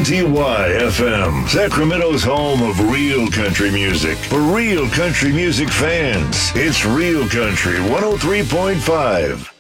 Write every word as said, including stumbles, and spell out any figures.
T Y F M, Sacramento's home of real country music. For real country music fans, it's Real Country one oh three point five.